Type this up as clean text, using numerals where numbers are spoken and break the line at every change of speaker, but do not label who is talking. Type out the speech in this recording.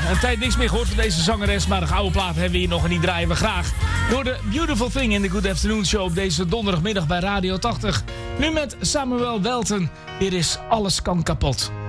Een tijd niks meer gehoord van deze zangeres, maar de gouden plaat hebben we hier nog en die draaien we graag. Door de Beautiful Thing in de Good Afternoon Show op deze donderdagmiddag bij Radio 80. Nu met Samuel Welten. Hier is Alles kan kapot.